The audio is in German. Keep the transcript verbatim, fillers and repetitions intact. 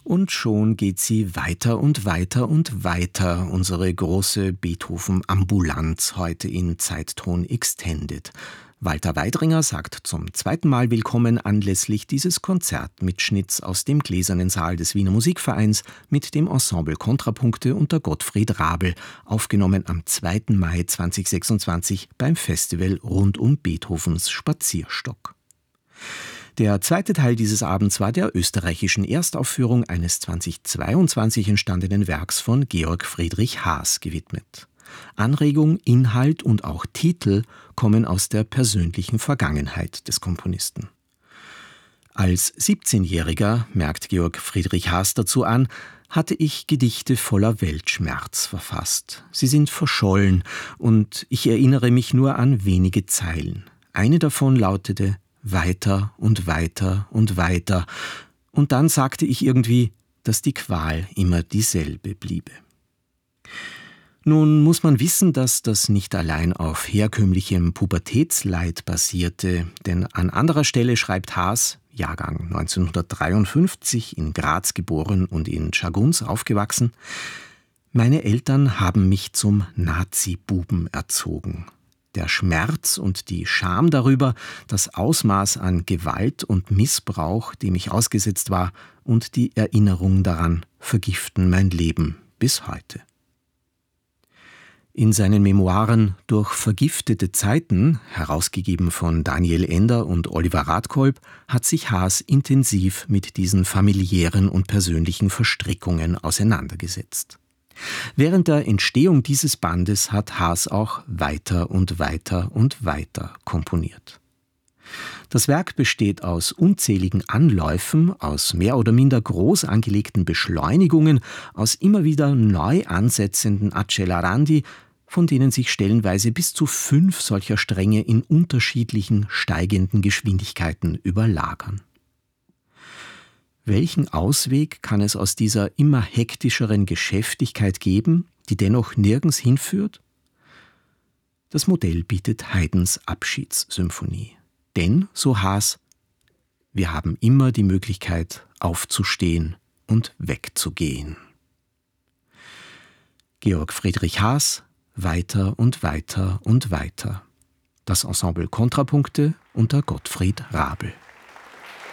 Und schon geht sie weiter und weiter und weiter, unsere große Beethoven-Ambulanz, heute in Zeitton Extended. Walter Weidringer sagt zum zweiten Mal willkommen anlässlich dieses Konzertmitschnitts aus dem Gläsernen Saal des Wiener Musikvereins mit dem Ensemble Kontrapunkte unter Gottfried Rabl, aufgenommen am zweiten Mai zweitausendsechsundzwanzig beim Festival rund um Beethovens Spazierstock. Der zweite Teil dieses Abends war der österreichischen Erstaufführung eines zweitausendzweiundzwanzig entstandenen Werks von Georg Friedrich Haas gewidmet. Anregung, Inhalt und auch Titel kommen aus der persönlichen Vergangenheit des Komponisten. Als siebzehnjähriger, merkt Georg Friedrich Haas dazu an, hatte ich Gedichte voller Weltschmerz verfasst. Sie sind verschollen und ich erinnere mich nur an wenige Zeilen. Eine davon lautete »Weiter und weiter und weiter«. Und dann sagte ich irgendwie, dass die Qual immer dieselbe bliebe. Nun muss man wissen, dass das nicht allein auf herkömmlichem Pubertätsleid basierte, denn an anderer Stelle schreibt Haas, Jahrgang neunzehnhundertdreiundfünfzig, in Graz geboren und in Tscharguns aufgewachsen: »Meine Eltern haben mich zum Nazi-Buben erzogen. Der Schmerz und die Scham darüber, das Ausmaß an Gewalt und Missbrauch, dem ich ausgesetzt war, und die Erinnerung daran vergiften mein Leben bis heute.« In seinen Memoiren »Durch vergiftete Zeiten«, herausgegeben von Daniel Ender und Oliver Radkolb, hat sich Haas intensiv mit diesen familiären und persönlichen Verstrickungen auseinandergesetzt. Während der Entstehung dieses Bandes hat Haas auch weiter und weiter und weiter komponiert. Das Werk besteht aus unzähligen Anläufen, aus mehr oder minder groß angelegten Beschleunigungen, aus immer wieder neu ansetzenden Accelerandi, von denen sich stellenweise bis zu fünf solcher Stränge in unterschiedlichen steigenden Geschwindigkeiten überlagern. Welchen Ausweg kann es aus dieser immer hektischeren Geschäftigkeit geben, die dennoch nirgends hinführt? Das Modell bietet Haydns Abschiedssymphonie. Denn, so Haas, wir haben immer die Möglichkeit, aufzustehen und wegzugehen. Georg Friedrich Haas, Weiter und weiter und weiter. Das Ensemble Kontrapunkte unter Gottfried Rabl.